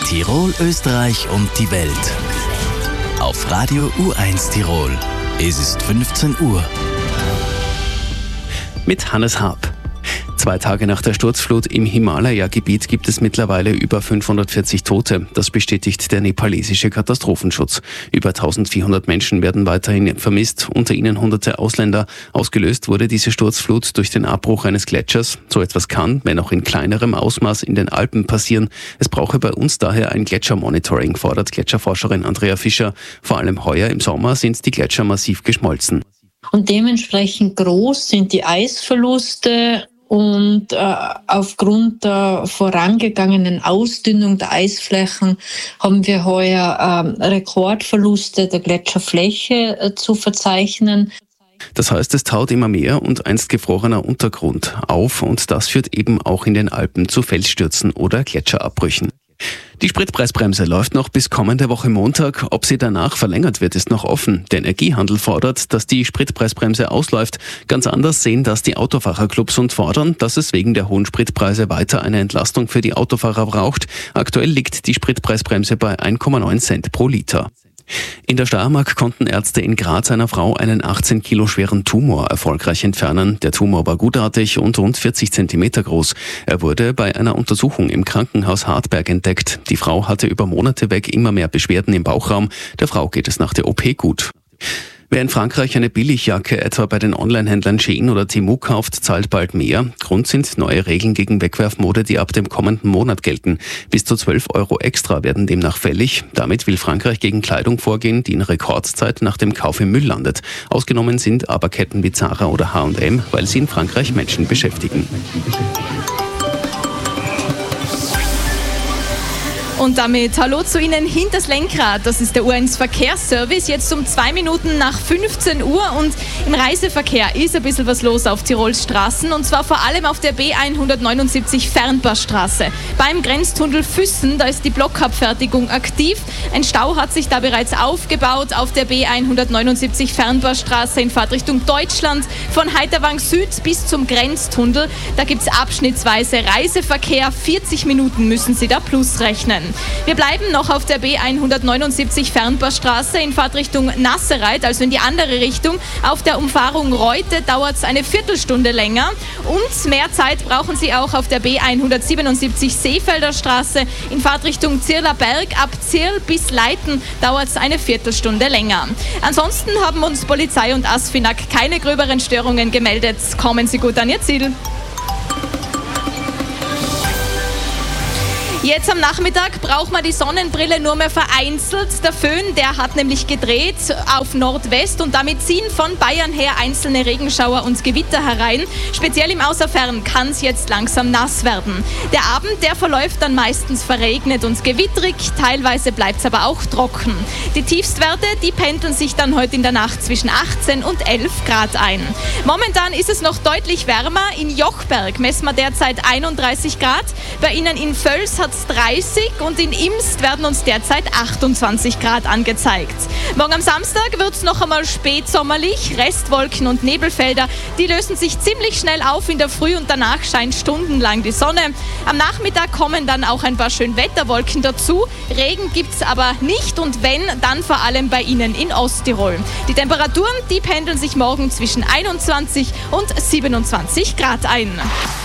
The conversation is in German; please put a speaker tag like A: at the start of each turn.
A: Tirol, Österreich und die Welt. Auf Radio U1 Tirol. Es ist 15 Uhr.
B: Mit Hannes Haab. 2 Tage nach der Sturzflut im Himalaya-Gebiet gibt es mittlerweile über 540 Tote. Das bestätigt der nepalesische Katastrophenschutz. Über 1400 Menschen werden weiterhin vermisst, unter ihnen hunderte Ausländer. Ausgelöst wurde diese Sturzflut durch den Abbruch eines Gletschers. So etwas kann, wenn auch in kleinerem Ausmaß, in den Alpen passieren. Es brauche bei uns daher ein Gletschermonitoring, fordert Gletscherforscherin Andrea Fischer. Vor allem heuer im Sommer sind die Gletscher massiv geschmolzen.
C: Und dementsprechend groß sind die Eisverluste. Und aufgrund der vorangegangenen Ausdünnung der Eisflächen haben wir heuer Rekordverluste der Gletscherfläche zu verzeichnen.
B: Das heißt, es taut immer mehr und einst gefrorener Untergrund auf und das führt eben auch in den Alpen zu Felsstürzen oder Gletscherabbrüchen. Die Spritpreisbremse läuft noch bis kommende Woche Montag. Ob sie danach verlängert wird, ist noch offen. Der Energiehandel fordert, dass die Spritpreisbremse ausläuft. Ganz anders sehen das die Autofahrerclubs und fordern, dass es wegen der hohen Spritpreise weiter eine Entlastung für die Autofahrer braucht. Aktuell liegt die Spritpreisbremse bei 1,9 Cent pro Liter. In der Steiermark konnten Ärzte in Graz einer Frau einen 18 Kilo schweren Tumor erfolgreich entfernen. Der Tumor war gutartig und rund 40 Zentimeter groß. Er wurde bei einer Untersuchung im Krankenhaus Hartberg entdeckt. Die Frau hatte über Monate weg immer mehr Beschwerden im Bauchraum. Der Frau geht es nach der OP gut. Wer in Frankreich eine Billigjacke etwa bei den Onlinehändlern Shein oder Temu kauft, zahlt bald mehr. Grund sind neue Regeln gegen Wegwerfmode, die ab dem kommenden Monat gelten. Bis zu 12 € extra werden demnach fällig. Damit will Frankreich gegen Kleidung vorgehen, die in Rekordzeit nach dem Kauf im Müll landet. Ausgenommen sind aber Ketten wie Zara oder H&M, weil sie in Frankreich Menschen beschäftigen.
D: Und damit hallo zu Ihnen hinters Lenkrad. Das ist der U1 Verkehrsservice. Jetzt um 2 Minuten nach 15 Uhr und im Reiseverkehr ist ein bisschen was los auf Tirols Straßen und zwar vor allem auf der B179 Fernpassstraße. Beim Grenztunnel Füssen, da ist die Blockabfertigung aktiv. Ein Stau hat sich da bereits aufgebaut auf der B179 Fernpassstraße in Fahrtrichtung Deutschland von Heiterwang Süd bis zum Grenztunnel. Da gibt es abschnittsweise Reiseverkehr. 40 Minuten müssen Sie da plus rechnen. Wir bleiben noch auf der B179 Fernpassstraße in Fahrtrichtung Nassereit, also in die andere Richtung. Auf der Umfahrung Reute dauert es eine Viertelstunde länger und mehr Zeit brauchen Sie auch auf der B177 Seefelder Straße in Fahrtrichtung Zirler Berg. Ab Zirl bis Leiten dauert es eine Viertelstunde länger. Ansonsten haben uns Polizei und ASFINAG keine gröberen Störungen gemeldet. Kommen Sie gut an Ihr Ziel. Jetzt am Nachmittag braucht man die Sonnenbrille nur mehr vereinzelt. Der Föhn, der hat nämlich gedreht auf Nordwest und damit ziehen von Bayern her einzelne Regenschauer und Gewitter herein. Speziell im Außerfern kann es jetzt langsam nass werden. Der Abend, der verläuft dann meistens verregnet und gewitterig. Teilweise bleibt es aber auch trocken. Die Tiefstwerte, die pendeln sich dann heute in der Nacht zwischen 18 und 11 Grad ein. Momentan ist es noch deutlich wärmer. In Jochberg messen wir derzeit 31 Grad. Bei Ihnen in Völs hat 30 und in Imst werden uns derzeit 28 Grad angezeigt. Morgen am Samstag wird es noch einmal spätsommerlich. Restwolken und Nebelfelder, die lösen sich ziemlich schnell auf in der Früh und danach scheint stundenlang die Sonne. Am Nachmittag kommen dann auch ein paar Schönwetterwolken dazu. Regen gibt es aber nicht und wenn, dann vor allem bei Ihnen in Osttirol. Die Temperaturen, die pendeln sich morgen zwischen 21 und 27 Grad ein.